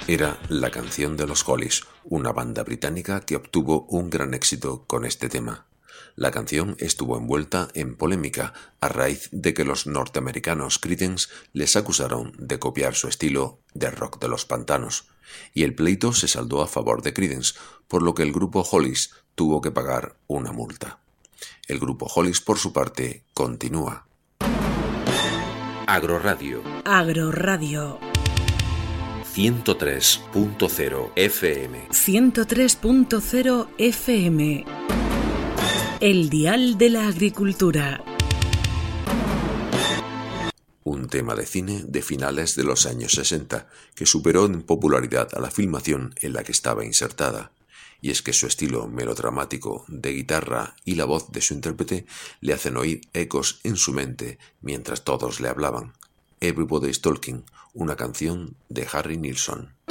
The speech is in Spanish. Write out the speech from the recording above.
Era la canción de los Hollies, una banda británica que obtuvo un gran éxito con este tema. La canción estuvo envuelta en polémica a raíz de que los norteamericanos Creedence les acusaron de copiar su estilo de rock de los pantanos, y el pleito se saldó a favor de Creedence, por lo que el grupo Hollies tuvo que pagar una multa. El grupo Hollies, por su parte, continúa. Agroradio. Agroradio. 103.0 FM. 103.0 FM. El dial de la agricultura. Un tema de cine de finales de los años 60 que superó en popularidad a la filmación en la que estaba insertada. Y es que su estilo melodramático de guitarra y la voz de su intérprete le hacen oír ecos en su mente mientras todos le hablaban. Everybody's Talking, una canción de Harry Nilsson.